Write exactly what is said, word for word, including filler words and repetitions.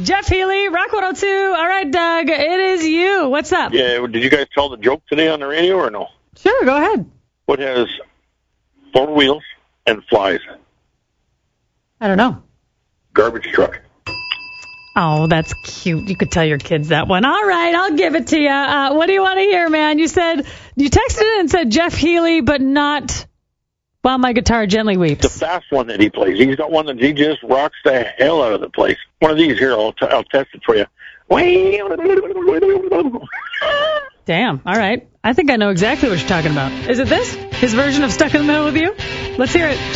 Jeff Healy, Rock one oh two. All right, Doug, it is you. What's up? Yeah, did you guys tell the joke today on the radio or no? Sure, go ahead. What has four wheels and flies? I don't know. Garbage truck. Oh, that's cute. You could tell your kids that one. All right, I'll give it to you. Uh, what do you want to hear, man? You said, you texted in and said Jeff Healy, but not While My Guitar Gently Weeps. The fast one that he plays. He's got one that he just rocks the hell out of the place. One of these here, I'll, t- I'll test it for you. Damn, all right. I think I know exactly what you're talking about. Is it this? His version of Stuck in the Middle with You? Let's hear it.